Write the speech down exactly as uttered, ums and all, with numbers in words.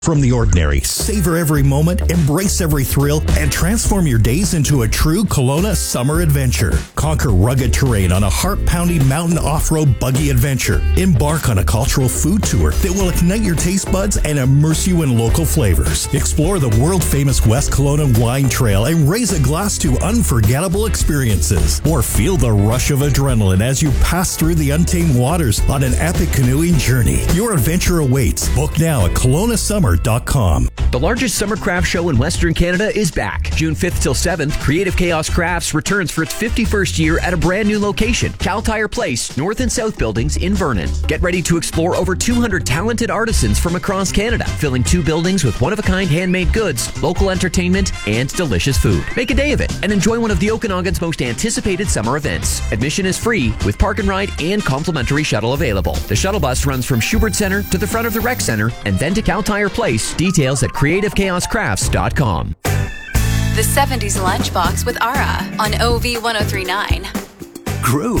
From the ordinary, savor every moment, embrace every thrill, and transform your days into a true Kelowna summer adventure. Conquer rugged terrain on a heart-pounding mountain off-road buggy adventure. Embark on a cultural food tour that will ignite your taste buds and immerse you in local flavors. Explore the world-famous West Kelowna Wine Trail and raise a glass to unforgettable experiences. Or feel the rush of adrenaline as you pass through the untamed waters on an epic canoeing journey. Your adventure awaits. Book now at kelowna summer dot com. The largest summer craft show in Western Canada is back. June fifth till seventh, Creative Chaos Crafts returns for its fifty-first year at a brand new location, Cal Tire Place, North and South Buildings in Vernon. Get ready to explore over two hundred talented artisans from across Canada, filling two buildings with one-of-a-kind handmade goods, local entertainment, and delicious food. Make a day of it and enjoy one of the Okanagan's most anticipated summer events. Admission is free with park and ride and complimentary shuttle available. The shuttle bus runs from Schubert Center to the front of the rec center and then to Cal Tire Place. Details at creative chaos crafts dot com. The seventies Lunchbox with Ara on O V ten thirty-nine. Groove.